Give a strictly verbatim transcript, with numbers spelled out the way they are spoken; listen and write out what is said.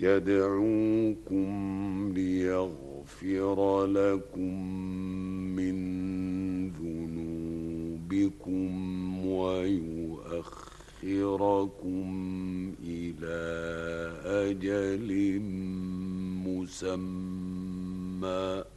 يدعوكم ليغفر لكم من ذنوبكم ويؤخركم إلى أجل مسمى